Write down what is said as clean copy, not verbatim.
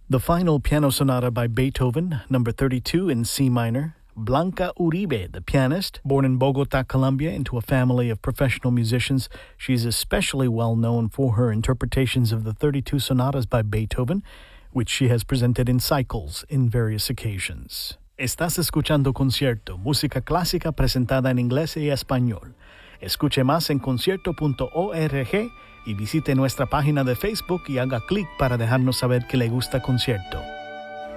The final piano sonata by Beethoven, number 32 in C minor. Blanca Uribe, the pianist, born in Bogota, Colombia, into a family of professional musicians. She's especially well known for her interpretations of the 32 sonatas by Beethoven, which she has presented in cycles in various occasions. Estás escuchando Concierto, música clásica presentada en inglés y español. Escuche más en concierto.org y visite nuestra página de Facebook y haga clic para dejarnos saber que le gusta Concierto.